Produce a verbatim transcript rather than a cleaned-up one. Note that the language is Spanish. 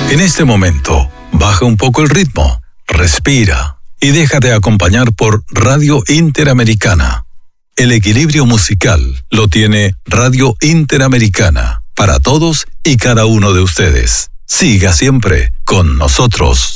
En este momento, baja un poco el ritmo, respira y déjate acompañar por Radio Interamericana. El equilibrio musical lo tiene Radio Interamericana, para todos y cada uno de ustedes. Siga siempre con nosotros.